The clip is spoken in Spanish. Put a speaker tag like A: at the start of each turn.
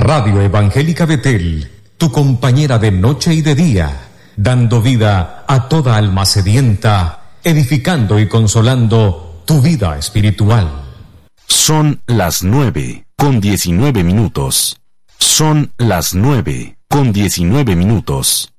A: Radio Evangélica Betel, tu compañera de noche y de día, dando vida a toda alma sedienta, edificando y consolando tu vida espiritual.
B: Son las 9:19. Son las 9:19.